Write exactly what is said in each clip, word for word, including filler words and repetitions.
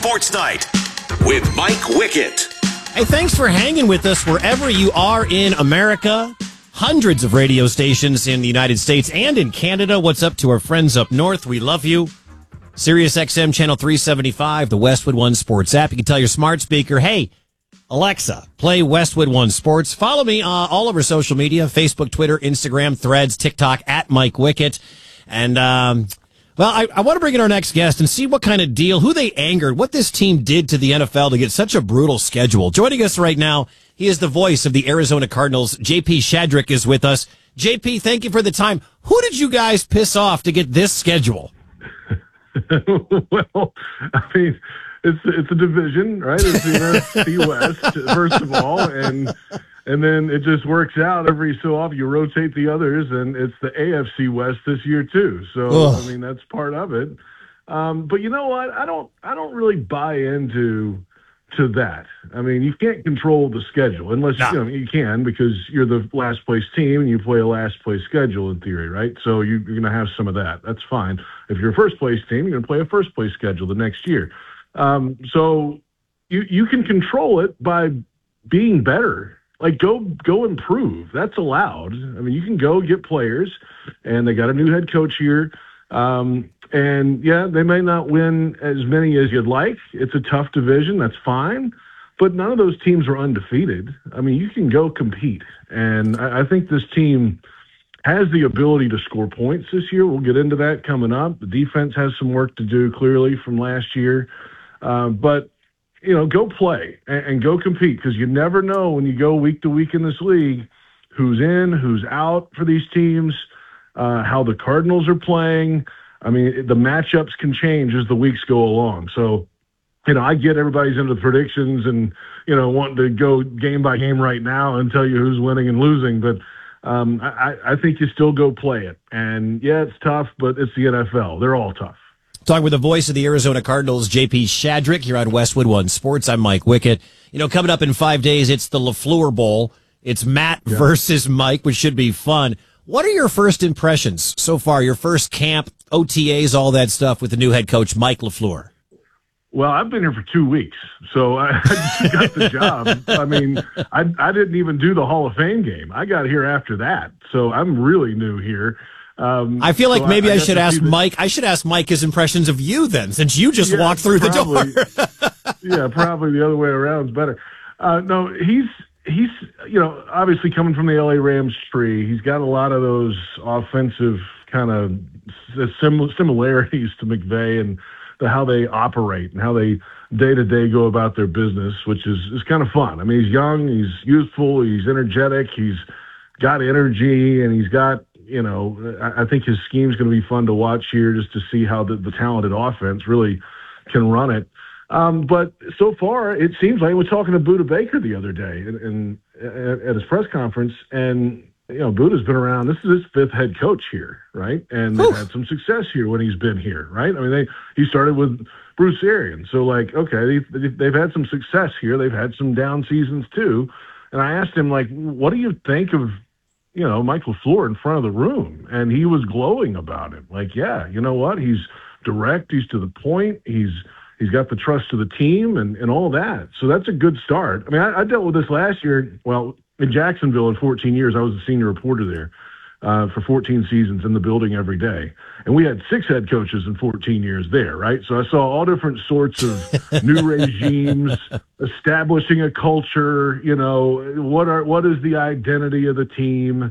Sports Night with Mike Wickett. Hey, thanks for hanging with us wherever you are in America. Hundreds of radio stations in the United States and in Canada. What's up to our friends up north? We love you. Sirius X M Channel three seventy-five, the Westwood One Sports app. You can tell your smart speaker, hey, Alexa, play Westwood One Sports. Follow me uh, all over social media, Facebook, Twitter, Instagram, Threads, TikTok, at Mike Wickett. And, um, well, I, I want to bring in our next guest and see what kind of deal, who they angered, what this team did to the N F L to get such a brutal schedule. Joining us right now, he is the voice of the Arizona Cardinals. J P Shadrick is with us. J P, thank you for the time. Who did you guys piss off to get this schedule? Well, I mean, it's it's a division, right? It's the N F C West, first of all, and and then it just works out every so often. You rotate the others, and it's the A F C West this year too. So Ugh. I mean, that's part of it. Um, but you know what? I don't I don't really buy into to that. I mean, you can't control the schedule unless nah. you know you can, because you're the last place team and you play a last place schedule in theory, right? So you, you're going to have some of that. That's fine. If you're a first place team, you're going to play a first place schedule the next year. Um, so you you can control it by being better. Like go go improve. That's allowed. I mean, you can go get players, and they got a new head coach here. Um, and yeah, they may not win as many as you'd like. It's a tough division. That's fine. But none of those teams are undefeated. I mean, you can go compete. And I, I think this team has the ability to score points this year. We'll get into that coming up. The defense has some work to do clearly from last year. Uh, but, you know, go play and, and go compete, because you never know when you go week to week in this league who's in, who's out for these teams, uh, how the Cardinals are playing. I mean, the matchups can change as the weeks go along. So, you know, I get everybody's into the predictions and, you know, wanting to go game by game right now and tell you who's winning and losing. But um, I, I think you still go play it. And, yeah, it's tough, but it's the N F L. They're all tough. Talking with the voice of the Arizona Cardinals, J P Shadrick, here on Westwood One Sports. I'm Mike Wickett. You know, coming up in five days, it's the LaFleur Bowl. It's Matt yeah. versus Mike, which should be fun. What are your first impressions so far, your first camp, O T As, all that stuff with the new head coach, Mike LaFleur? Well, I've been here for two weeks, so I just got the job. I mean, I, I didn't even do the Hall of Fame game. I got here after that, so I'm really new here. Um, I feel like so maybe I, I, I should ask the, Mike. I should ask Mike his impressions of you then, since you just yeah, walked through probably, the door. Yeah, probably the other way around is better. Uh, no, he's he's you know obviously coming from the L A Rams tree. He's got a lot of those offensive kind of sim- similarities to McVay and the how they operate and how they day to day go about their business, which is is kind of fun. I mean, he's young, he's youthful, he's energetic, he's got energy, and he's got. You know, I think his scheme is going to be fun to watch here, just to see how the, the talented offense really can run it. Um, but so far, it seems like we're talking to Budda Baker the other day in, in, at his press conference, and you know, Buddha's been around. This is his fifth head coach here, right? And they've had some success here when he's been here, right? I mean, they he started with Bruce Arians, so like, okay, they, they've had some success here. They've had some down seasons too. And I asked him, like, what do you think of? You know, Mike LaFleur in front of the room, and he was glowing about it. Like, yeah, you know what? He's direct. He's to the point. He's he's got the trust of the team and, and all that. So that's a good start. I mean, I, I dealt with this last year. Well, in Jacksonville in fourteen years, I was a senior reporter there uh, for fourteen seasons in the building every day. And we had six head coaches in fourteen years there, right? So I saw all different sorts of new regimes, establishing a culture, you know, what are what is the identity of the team?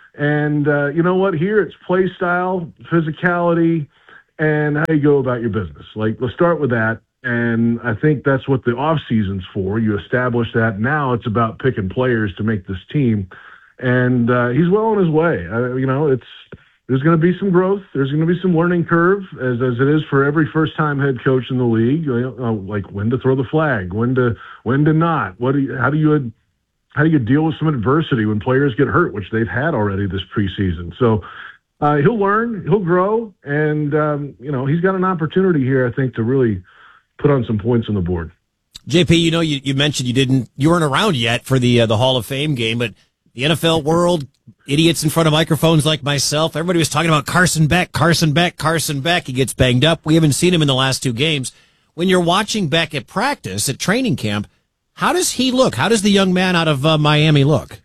And uh, you know what? Here it's play style, physicality, and how you go about your business. Like, let's start with that. And I think that's what the off season's for. You establish that. Now it's about picking players to make this team. And uh, he's well on his way. Uh, you know, it's there's going to be some growth. There's going to be some learning curve, as as it is for every first-time head coach in the league. You know, like when to throw the flag, when to when to not. What do you, how do you how do you deal with some adversity when players get hurt, which they've had already this preseason? So uh, he'll learn, he'll grow, and um, you know, he's got an opportunity here, I think, to really put on some points on the board. J P, you know, you, you mentioned you didn't, you weren't around yet for the uh, the Hall of Fame game, but the N F L world, idiots in front of microphones like myself, everybody was talking about Carson Beck, Carson Beck, Carson Beck. He gets banged up. We haven't seen him in the last two games. when you're watching Beck at practice, at training camp, how does he look? How does the young man out of uh, Miami look?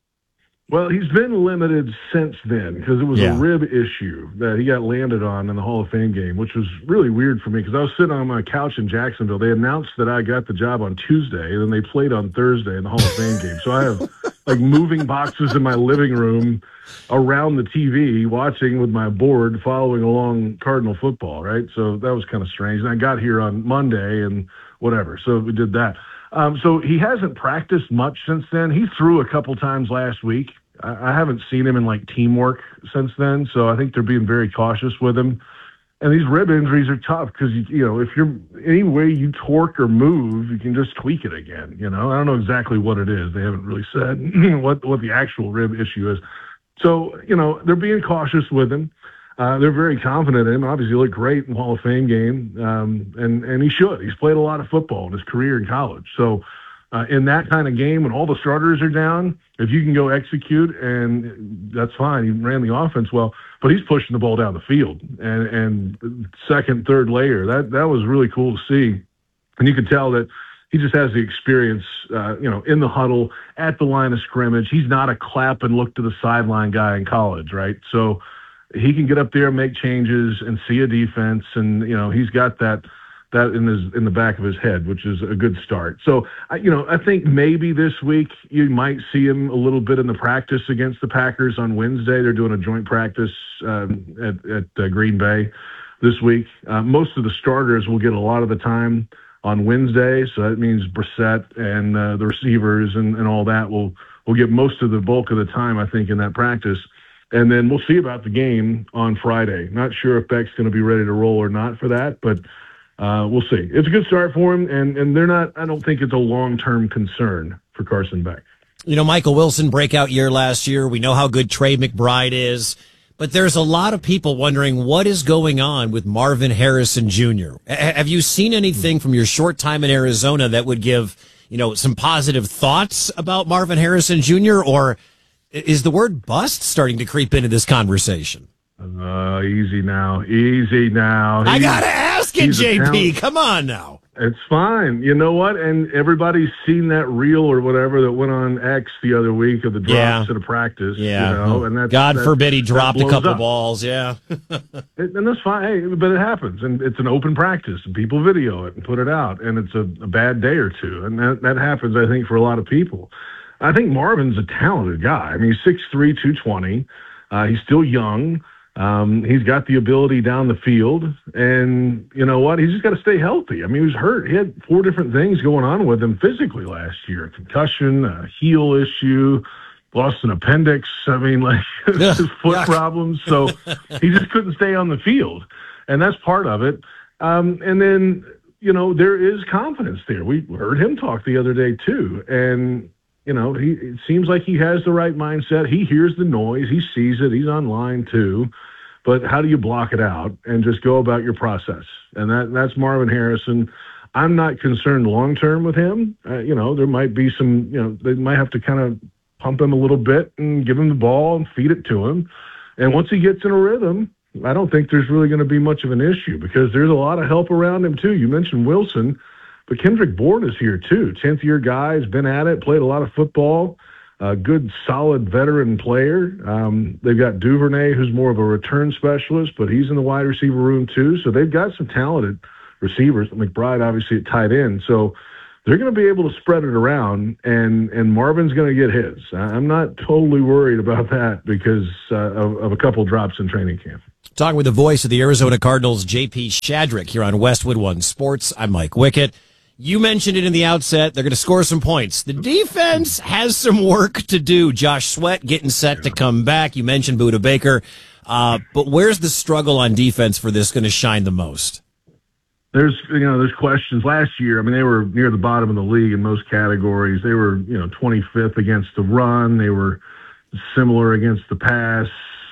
Well, he's been limited since then because it was Yeah. a rib issue that he got landed on in the Hall of Fame game, which was really weird for me because I was sitting on my couch in Jacksonville. They announced that I got the job on Tuesday, and then they played on Thursday in the Hall of Fame game. So I have like moving boxes in my living room around the T V, watching with my board, following along Cardinal football, right? So that was kind of strange. And I got here on Monday and whatever. So we did that. Um, so he hasn't practiced much since then. He threw a couple times last week. I, I haven't seen him in like teamwork since then. So I think they're being very cautious with him. And these rib injuries are tough because, you, you know, if you're any way you torque or move, you can just tweak it again. You know, I don't know exactly what it is. They haven't really said what, what the actual rib issue is. So, you know, they're being cautious with him. Uh, they're very confident in him. Obviously, he looked great in the Hall of Fame game, um, and, and he should. He's played a lot of football in his career in college. So uh, in that kind of game, when all the starters are down, if you can go execute, and that's fine. He ran the offense well, but he's pushing the ball down the field. And, and second, third layer, that, that was really cool to see. And you could tell that he just has the experience, uh, you know, in the huddle, at the line of scrimmage. He's not a clap and look to the sideline guy in college, right? So he can get up there and make changes and see a defense, and you know he's got that that in his in the back of his head, which is a good start. So I, you know, I think maybe this week you might see him a little bit in the practice against the Packers on Wednesday. They're doing a joint practice um, at at uh, Green Bay this week. Uh, most of the starters will get a lot of the time on Wednesday, so that means Brissett and uh, the receivers and, and all that will will get most of the bulk of the time, I think, in that practice. And then we'll see about the game on Friday. Not sure if Beck's going to be ready to roll or not for that, but uh, we'll see. It's a good start for him, and, and they're not. I don't think it's a long-term concern for Carson Beck. You know, Michael Wilson, breakout year last year. We know how good Trey McBride is, but there's a lot of people wondering what is going on with Marvin Harrison Junior A- have you seen anything from your short time in Arizona that would give, you know, some positive thoughts about Marvin Harrison Junior, or is the word bust starting to creep into this conversation? Uh, easy now. Easy now. I He's- got to ask it, he's a J P. talent. Come on now. It's fine. You know what? And everybody's seen that reel or whatever that went on X the other week of the drops Yeah. at a practice. Yeah. You know, and that's, God that's, forbid he that dropped a blows couple up. balls. Yeah. It, and that's fine. Hey, but it happens. And it's an open practice, and people video it and put it out. And it's a, a bad day or two. And that, that happens, I think, for a lot of people. I think Marvin's a talented guy. I mean, he's six three, two twenty. Uh, he's still young. Um, he's got the ability down the field, and you know what? He's just got to stay healthy. I mean, he was hurt. He had four different things going on with him physically last year: a concussion, a heel issue, lost an appendix. I mean, like his foot Yuck. problems. So he just couldn't stay on the field, and that's part of it. Um, and then you know there is confidence there. We heard him talk the other day too, and you know he it seems like he has the right mindset. He hears the noise. He sees it. He's online too. But how do you block it out and just go about your process? And that that's Marvin Harrison. I'm not concerned long term with him. Uh, you know, there might be some, you know, they might have to kind of pump him a little bit and give him the ball and feed it to him. And once he gets in a rhythm, I don't think there's really going to be much of an issue because there's a lot of help around him too. You mentioned Wilson, but Kendrick Bourne is here too. tenth year guy, has been at it, played a lot of football. A good, solid veteran player. Um, they've got Duvernay, who's more of a return specialist, but he's in the wide receiver room too. So they've got some talented receivers. McBride, obviously, at tight end. So they're going to be able to spread it around, and and Marvin's going to get his. I'm not totally worried about that because uh, of, of a couple drops in training camp. Talking with the voice of the Arizona Cardinals, J P Shadrick, here on Westwood One Sports. I'm Mike Wickett. You mentioned it in the outset. They're going to score some points. The defense has some work to do. Josh Sweat getting set to come back. You mentioned Budda Baker. Uh, but where's the struggle on defense for this going to shine the most? There's, you know, there's questions. Last year, I mean, they were near the bottom of the league in most categories. They were, you know, twenty-fifth against the run. They were similar against the pass,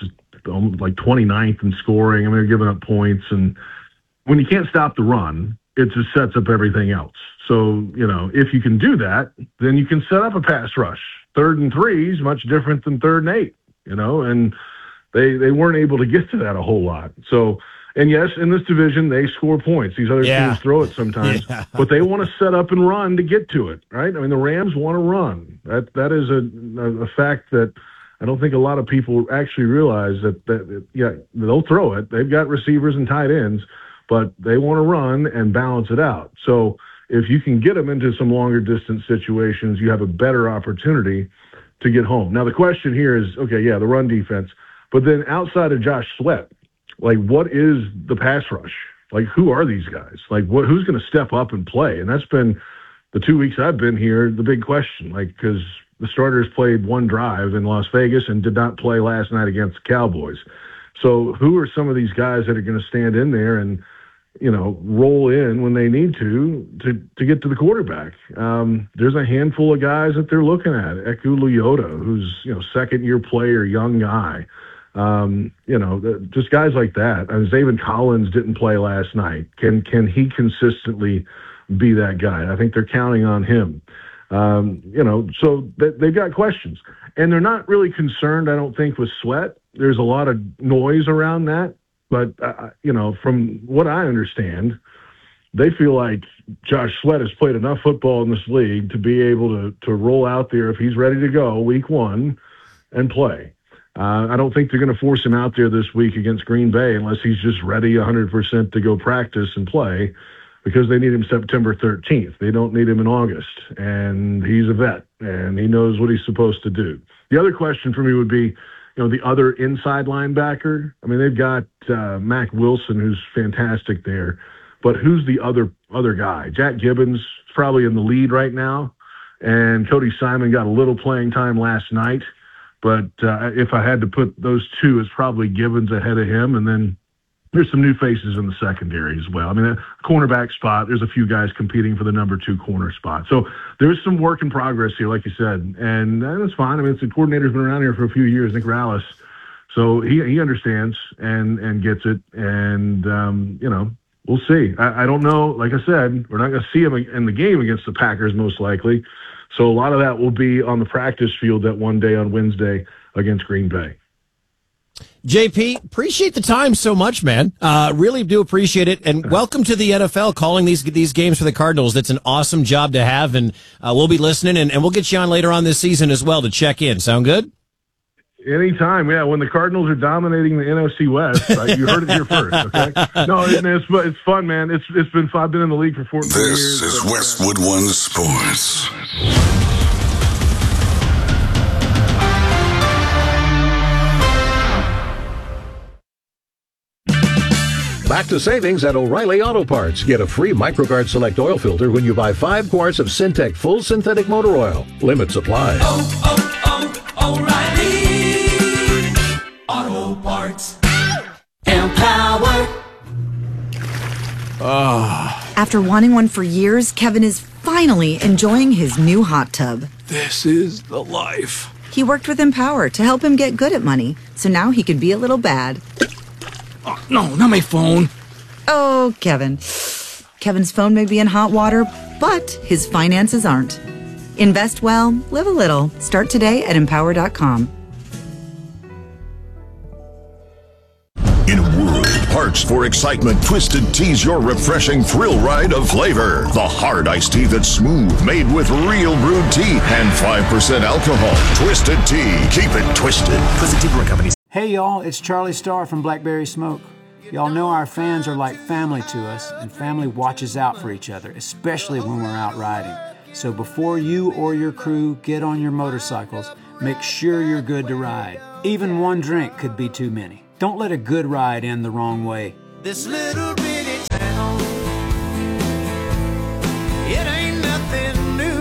like twenty-ninth in scoring. I mean, they're giving up points. And when you can't stop the run, it just sets up everything else. So, you know, if you can do that, then you can set up a pass rush. Third and three is much different than third and eight, you know, and they they weren't able to get to that a whole lot. So And yes, in this division, they score points. These other Yeah. teams throw it sometimes, Yeah. but they want to set up and run to get to it, right? I mean, the Rams want to run. That that is a, a, a fact that I don't think a lot of people actually realize that, that, yeah, they'll throw it. They've got receivers and tight ends, but they want to run and balance it out. So if you can get them into some longer distance situations, you have a better opportunity to get home. Now, the question here is, okay, yeah, the run defense, but then outside of Josh Sweat, like, what is the pass rush? Like, who are these guys? Like, what? Who's going to step up and play? And that's been the two weeks I've been here, the big question. Like, because the starters played one drive in Las Vegas and did not play last night against the Cowboys. So who are some of these guys that are going to stand in there and, you know, roll in when they need to to, to get to the quarterback? Um, there's a handful of guys that they're looking at. Eku Leota, who's, you know, second-year player, young guy. Um, you know, just guys like that. I mean, Zaven Collins didn't play last night. Can can he consistently be that guy? I think they're counting on him. Um, you know, so they, they've got questions. And they're not really concerned, I don't think, with Sweat. There's a lot of noise around that. But, uh, you know, from what I understand, they feel like Josh Sweat has played enough football in this league to be able to, to roll out there if he's ready to go week one and play. Uh, I don't think they're going to force him out there this week against Green Bay unless he's just ready one hundred percent to go practice and play, because they need him September thirteenth. They don't need him in August. And he's a vet, and he knows what he's supposed to do. The other question for me would be, you know, the other inside linebacker. I mean, they've got uh, Mac Wilson, who's fantastic there. But who's the other other guy? Jack Gibbons is probably in the lead right now. And Cody Simon got a little playing time last night. But uh, if I had to put those two, it's probably Gibbons ahead of him. And then there's some new faces in the secondary as well. I mean, a cornerback spot, there's a few guys competing for the number two corner spot. So there's some work in progress here, like you said. And, and it's fine. I mean, it's the coordinator's been around here for a few years, Nick Rallis. So he he understands and, and gets it. And, um, you know, we'll see. I, I don't know. Like I said, we're not going to see him in the game against the Packers most likely. So a lot of that will be on the practice field that one day on Wednesday against Green Bay. J P, appreciate the time so much, man. Uh, really do appreciate it. And welcome to the N F L, calling these these games for the Cardinals. It's an awesome job to have, and uh, we'll be listening, and, and we'll get you on later on this season as well to check in. Sound good? Anytime, yeah. When the Cardinals are dominating the N F C West, right? You heard it here first, okay? No, it, it's it's fun, man. It's it's been fun. I've been in the league for fourteen This years. is but, Westwood One Sports. Back to savings at O'Reilly Auto Parts. Get a free MicroGuard Select Oil Filter when you buy five quarts of Syntec Full Synthetic Motor Oil. Limit supply. Oh, oh, oh, O'Reilly Auto Parts. Empower. After wanting one for years, Kevin is finally enjoying his new hot tub. This is the life. He worked with Empower to help him get good at money, so now he can be a little bad. Oh, no, not my phone. Oh, Kevin. Kevin's phone may be in hot water, but his finances aren't. Invest well, live a little. Start today at empower dot com. In a world of parts for excitement, Twisted Tea's your refreshing thrill ride of flavor. The hard iced tea that's smooth, made with real brewed tea and five percent alcohol. Twisted Tea. Keep it twisted. Twisted Tea Brewing Company. Hey y'all, it's Charlie Starr from Blackberry Smoke. Y'all know our fans are like family to us, and family watches out for each other, especially when we're out riding. So before you or your crew get on your motorcycles, make sure you're good to ride. Even one drink could be too many. Don't let a good ride end the wrong way. This little bitty town, it ain't nothing new.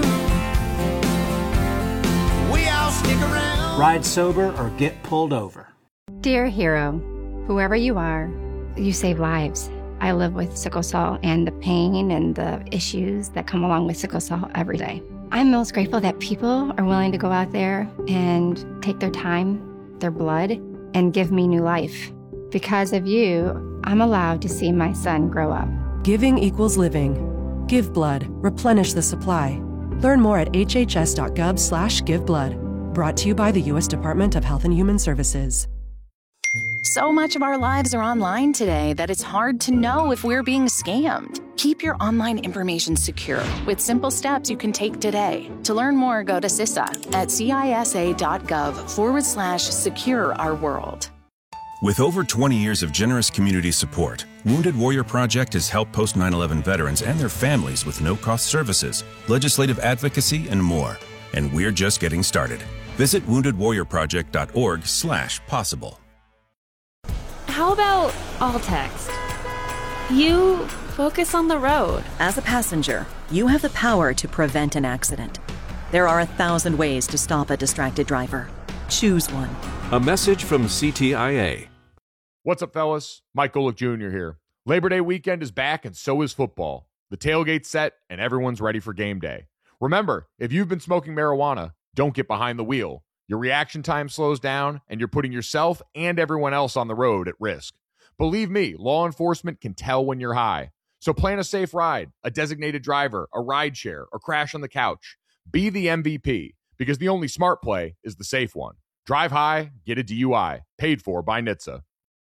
We all stick around. Ride sober or get pulled over. Dear hero, whoever you are, you save lives. I live with sickle cell and the pain and the issues that come along with sickle cell every day. I'm most grateful that people are willing to go out there and take their time, their blood, and give me new life. Because of you, I'm allowed to see my son grow up. Giving equals living. Give blood. Replenish the supply. Learn more at hhs.gov slash give blood. Brought to you by the U S Department of Health and Human Services. So much of our lives are online today that it's hard to know if we're being scammed. Keep your online information secure with simple steps you can take today. To learn more, go to C I S A at cisa.gov forward slash secure our world. With over twenty years of generous community support, Wounded Warrior Project has helped post nine eleven veterans and their families with no-cost services, legislative advocacy, and more. And we're just getting started. Visit wounded warrior project dot org slash possible. How about all text? You focus on the road. As a passenger, you have the power to prevent an accident. There are a thousand ways to stop a distracted driver. Choose one. A message from C T I A. What's up, fellas? Mike Golick Junior here. Labor Day weekend is back, and so is football. The tailgate's set, and everyone's ready for game day. Remember, if you've been smoking marijuana, don't get behind the wheel. Your reaction time slows down, and you're putting yourself and everyone else on the road at risk. Believe me, law enforcement can tell when you're high. So plan a safe ride, a designated driver, a ride share, or crash on the couch. Be the M V P, because the only smart play is the safe one. Drive high, get a D U I. Paid for by N H T S A.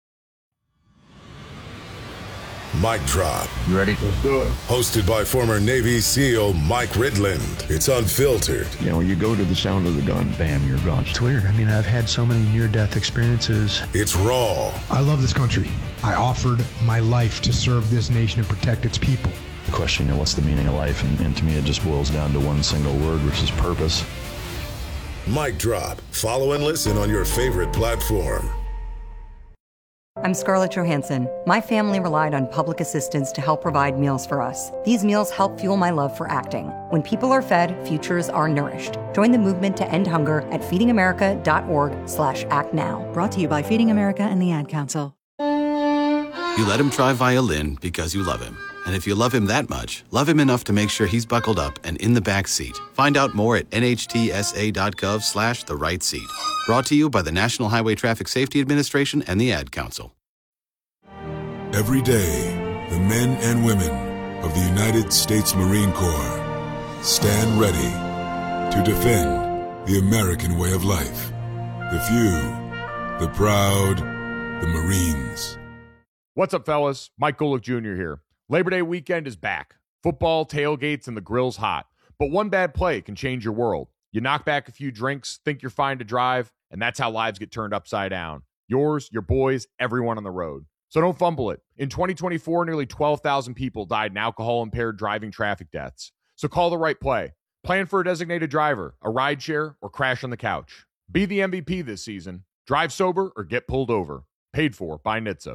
Mic Drop. You ready? Let's do it. Hosted by former Navy SEAL Mike Ridland. It's unfiltered. You know, you go to the sound of the gun, bam, you're gone. It's weird. I mean, I've had so many near-death experiences. It's raw. I love this country. I offered my life to serve this nation and protect its people. The question, you know, what's the meaning of life? And, and to me, it just boils down to one single word, which is purpose. Mic Drop. Follow and listen on your favorite platform. I'm Scarlett Johansson. My family relied on public assistance to help provide meals for us. These meals help fuel my love for acting. When people are fed, futures are nourished. Join the movement to end hunger at feedingamerica.org slash act now. Brought to you by Feeding America and the Ad Council. You let him try violin because you love him. And if you love him that much, love him enough to make sure he's buckled up and in the back seat. Find out more at nhtsa.gov slash the right seat. Brought to you by the National Highway Traffic Safety Administration and the Ad Council. Every day, the men and women of the United States Marine Corps stand ready to defend the American way of life. The few, the proud, the Marines. What's up, fellas? Mike Golick Junior here. Labor Day weekend is back. Football, tailgates, and the grill's hot. But one bad play can change your world. You knock back a few drinks, think you're fine to drive, and that's how lives get turned upside down. Yours, your boys, everyone on the road. So don't fumble it. In twenty twenty-four, nearly twelve thousand people died in alcohol-impaired driving traffic deaths. So call the right play. Plan for a designated driver, a rideshare, or crash on the couch. Be the M V P this season. Drive sober or get pulled over. Paid for by N H T S A.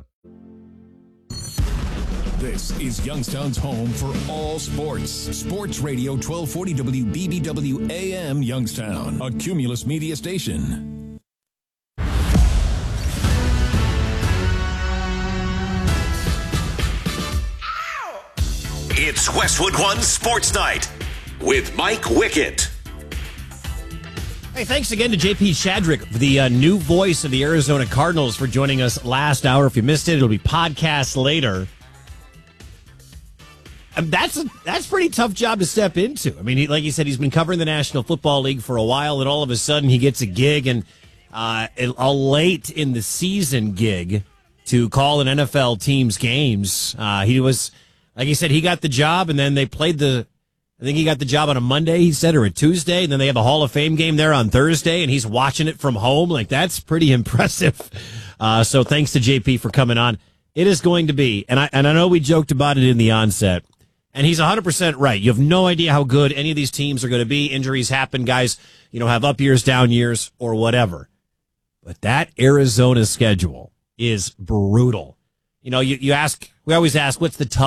This is Youngstown's home for all sports. Sports Radio twelve forty W B B W A M Youngstown, a Cumulus media station. It's Westwood One Sports Night with Mike Wickett. Hey, thanks again to J P Shadrick, the uh, new voice of the Arizona Cardinals, for joining us last hour. If you missed it, it'll be podcast later. Um, that's a that's a pretty tough job to step into. I mean, he, like you said, he's been covering the National Football League for a while, and all of a sudden he gets a gig, and uh, a late in the season gig to call an N F L team's games. Uh, he was, like he said, he got the job, and then they played the, I think he got the job on a Monday, he said, or a Tuesday, and then they have a Hall of Fame game there on Thursday, and he's watching it from home. Like, that's pretty impressive. Uh, so thanks to J P for coming on. It is going to be, and I and I know we joked about it in the onset, and he's one hundred percent right. You have no idea how good any of these teams are going to be. Injuries happen. Guys, you know, have up years, down years, or whatever. But that Arizona schedule is brutal. You know, you, you ask, we always ask, what's the tough